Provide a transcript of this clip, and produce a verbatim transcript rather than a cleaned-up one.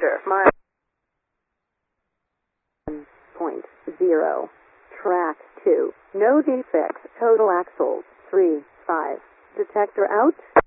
Roger. My Point zero. Track two. No defects. Total axles. Three, five. Detector out.